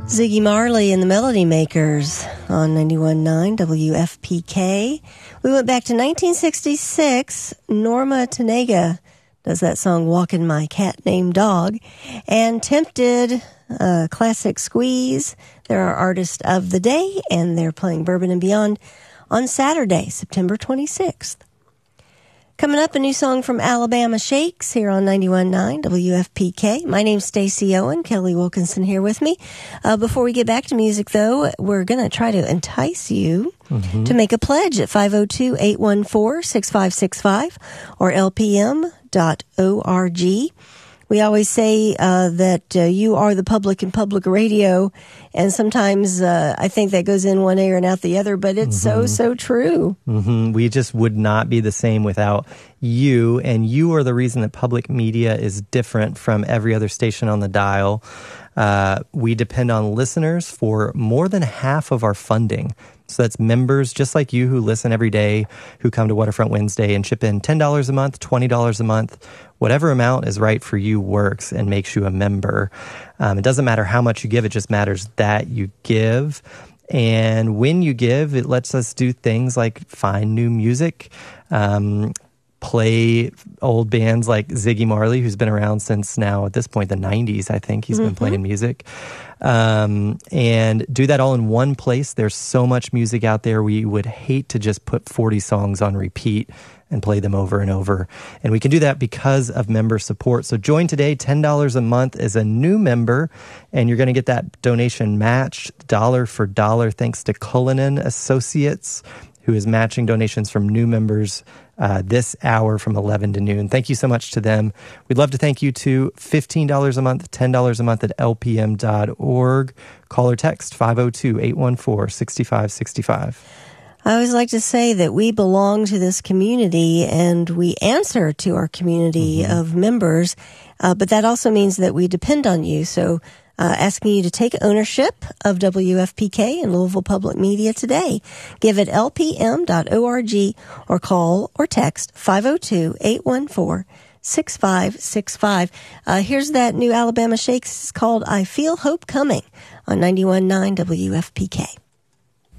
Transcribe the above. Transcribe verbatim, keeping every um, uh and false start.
Ziggy Marley and the Melody Makers on ninety-one point nine W F P K. We went back to nineteen sixty-six. Norma Tanega does that song, Walkin' My Cat Named Dog. And Tempted, uh, classic Squeeze. They're our artist of the day, and they're playing Bourbon and Beyond on Saturday, September twenty-sixth. Coming up, a new song from Alabama Shakes here on ninety-one point nine W F P K. My name's Stacey Owen. Kelly Wilkinson here with me. Uh, before we get back to music, though, we're going to try to entice you mm-hmm. to make a pledge at five oh two, eight one four, six five six five or L P M dot org. We always say uh, that uh, you are the public in public radio, and sometimes uh, I think that goes in one ear and out the other, but it's mm-hmm. so, so true. Mm-hmm. We just would not be the same without you, and you are the reason that public media is different from every other station on the dial. Uh, we depend on listeners for more than half of our funding. So that's members just like you who listen every day, who come to Waterfront Wednesday and chip in ten dollars a month, twenty dollars a month. Whatever amount is right for you works and makes you a member. Um, it doesn't matter how much you give. It just matters that you give. And when you give, it lets us do things like find new music, um, play old bands like Ziggy Marley, who's been around since now, at this point, the nineties, I think. He's mm-hmm. been playing music. Um, and do that all in one place. There's so much music out there. We would hate to just put forty songs on repeat and play them over and over. And we can do that because of member support. So join today, ten dollars a month as a new member, and you're going to get that donation matched dollar for dollar thanks to Cullinan Associates, who is matching donations from new members uh, this hour from eleven to noon. Thank you so much to them. We'd love to thank you to fifteen dollars a month, ten dollars a month at L P M dot org. Call or text five oh two, eight one four, six five six five. I always like to say that we belong to this community and we answer to our community mm-hmm. of members, uh, but that also means that we depend on you. So Uh, asking you to take ownership of W F P K and Louisville Public Media today. Give it L P M dot org or call or text five oh two, eight one four, six five six five. Uh, here's that new Alabama Shakes. It's called I Feel Hope Coming on ninety-one point nine W F P K.